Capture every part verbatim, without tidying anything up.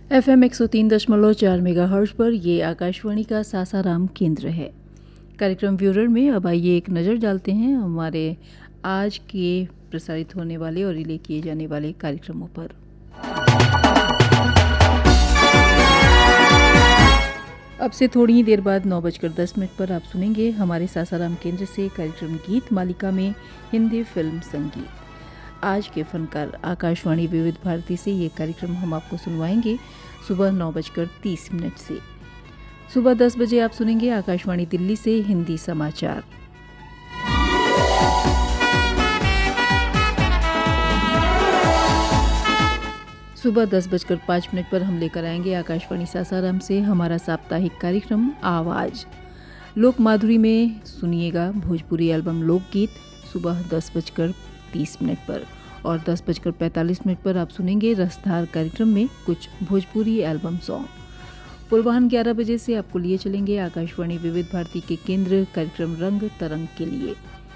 F M एक सौ तीन दशमलव चार मेगा हर्ट्ज पर ये आकाशवाणी का सासाराम केंद्र है। कार्यक्रम व्यूरर में अब आइए एक नज़र डालते हैं हमारे आज के प्रसारित होने वाले और रिले किए जाने वाले कार्यक्रमों पर। अब से थोड़ी ही देर बाद नौ बजकर दस मिनट पर आप सुनेंगे हमारे सासाराम केंद्र से कार्यक्रम गीत मालिका में हिंदी फिल्म संगीत। आज के फनकार आकाशवाणी विविध भारती से ये कार्यक्रम हम आपको सुनवाएंगे सुबह नौ बजकर तीस मिनट से। सुबह दस बजे आप सुनेंगे आकाशवाणी दिल्ली से हिंदी समाचार। सुबह दस बजकर पाँच मिनट पर हम लेकर आएंगे आकाशवाणी सासाराम से हमारा साप्ताहिक कार्यक्रम आवाज़। लोक माधुरी में सुनिएगा भोजपुरी एल्बम लोकगीत सुबह दस बजकर तीस मिनट पर, और दस बजकर पैंतालीस मिनट पर आप सुनेंगे रसधार कार्यक्रम में कुछ भोजपुरी एल्बम सॉन्ग। पूर्वाह्न ग्यारह बजे से आपको लिए चलेंगे आकाशवाणी विविध भारती के केंद्र कार्यक्रम रंग तरंग के लिए।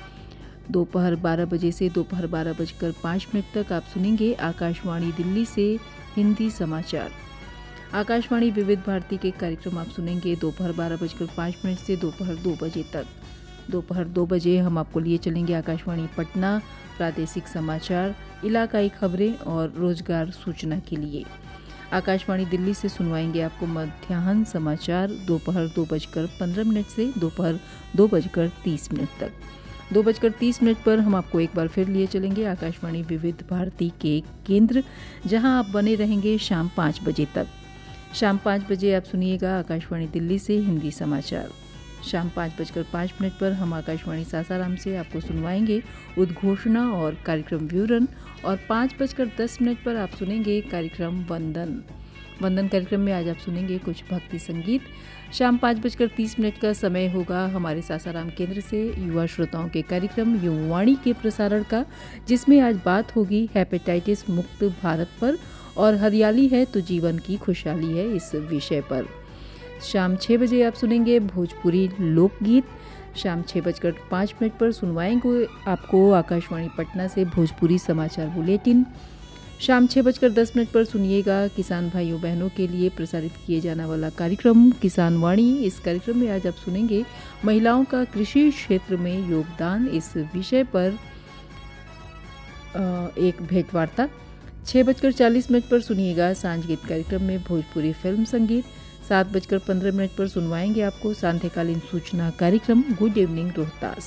दोपहर बारह बजे से दोपहर बारह बजकर पाँच मिनट तक आप सुनेंगे आकाशवाणी दिल्ली से हिंदी समाचार। आकाशवाणी विविध भारती के कार्यक्रम आप सुनेंगे दोपहर बारह बजकर पाँच मिनट से दोपहर दो बजे तक। दोपहर दो बजे हम आपको लिए चलेंगे आकाशवाणी पटना प्रादेशिक समाचार, इलाकाई खबरें और रोजगार सूचना के लिए। आकाशवाणी दिल्ली से सुनवाएंगे आपको मध्याह्न समाचार दोपहर दो बजकर पंद्रह मिनट से दोपहर दो बजकर तीस मिनट तक। दो बजकर तीस मिनट पर हम आपको एक बार फिर लिए चलेंगे आकाशवाणी विविध भारती के केंद्र, जहां आप बने रहेंगे शाम पाँच बजे तक। शाम पाँच बजे आप सुनिएगा आकाशवाणी दिल्ली से हिंदी समाचार। शाम पाँच बजकर पाँच मिनट पर हम आकाशवाणी सासाराम से आपको सुनवाएंगे उद्घोषणा और कार्यक्रम विवरण, और पाँच बजकर दस मिनट पर आप सुनेंगे कार्यक्रम वंदन। वंदन कार्यक्रम में आज आप सुनेंगे कुछ भक्ति संगीत। शाम पाँच बजकर तीस मिनट का समय होगा हमारे सासाराम केंद्र से युवा श्रोताओं के कार्यक्रम युवावाणी के प्रसारण का, जिसमें आज बात होगी हेपेटाइटिस मुक्त भारत पर और हरियाली है तो जीवन की खुशहाली है इस विषय पर। शाम छः बजे आप सुनेंगे भोजपुरी लोकगीत। शाम छः बजकर पाँच मिनट पर सुनवाएंगे आपको आकाशवाणी पटना से भोजपुरी समाचार बुलेटिन। शाम छः बजकर दस मिनट पर सुनिएगा किसान भाइयों बहनों के लिए प्रसारित किए जाने वाला कार्यक्रम किसान वाणी। इस कार्यक्रम में आज आप सुनेंगे महिलाओं का कृषि क्षेत्र में योगदान इस विषय पर एक भेंटवार्ता। छः बजकर चालीस मिनट पर सुनिएगा सांझ गीत कार्यक्रम में भोजपुरी फिल्म संगीत। सात बजकर पंद्रह मिनट पर सुनवाएंगे आपको सांध्यकालीन सूचना कार्यक्रम गुड इवनिंग रोहतास।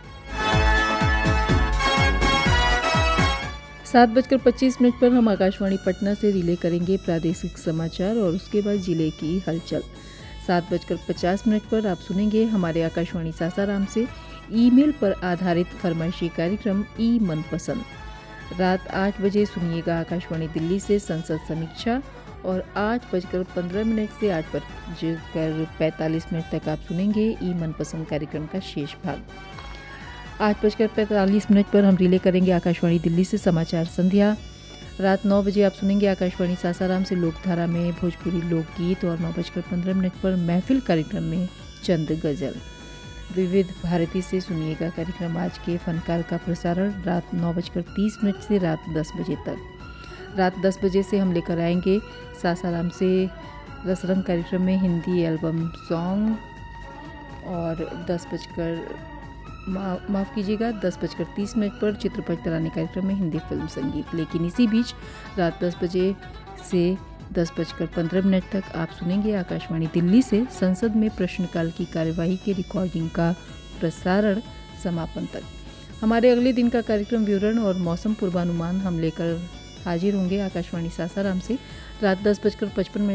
सात बजकर पच्चीस मिनट पर हम आकाशवाणी पटना से रिले करेंगे प्रादेशिक समाचार और उसके बाद जिले की हलचल। सात बजकर पचास मिनट पर आप सुनेंगे हमारे आकाशवाणी सासाराम से ईमेल पर आधारित फरमाइशी कार्यक्रम ई मनपसंद। रात आठ बजे सुनिएगा आकाशवाणी दिल्ली से संसद समीक्षा, और आठ बजकर पंद्रह मिनट से आठ बजकर पैंतालीस मिनट तक आप सुनेंगे ई मनपसंद कार्यक्रम का शेष भाग। आठ बजकर पैंतालीस मिनट पर हम रिले करेंगे आकाशवाणी दिल्ली से समाचार संध्या। रात नौ बजे आप सुनेंगे आकाशवाणी सासाराम से लोकधारा में भोजपुरी लोकगीत, और नौ बजकर पंद्रह मिनट पर महफिल कार्यक्रम में चंद गजल। विविध भारती से सुनिएगा कार्यक्रम आज के फनकार का प्रसारण रात नौ बजकर तीस मिनट से रात दस बजे तक। रात दस बजे से हम लेकर आएंगे सासाराम से रसरंग कार्यक्रम में हिंदी एल्बम सॉन्ग, और दस बजकर माफ़ कीजिएगा दस बजकर तीस मिनट पर चित्रपट तराने कार्यक्रम में हिंदी फिल्म संगीत। लेकिन इसी बीच रात दस बजे से दस बजकर पंद्रह मिनट तक आप सुनेंगे आकाशवाणी दिल्ली से संसद में प्रश्नकाल की कार्यवाही के रिकॉर्डिंग का प्रसारण समापन तक। हमारे अगले दिन का कार्यक्रम विवरण और मौसम पूर्वानुमान हम लेकर हाजिर होंगे आकाशवाणी सासाराम से रात दस बजकर पचपन मिनट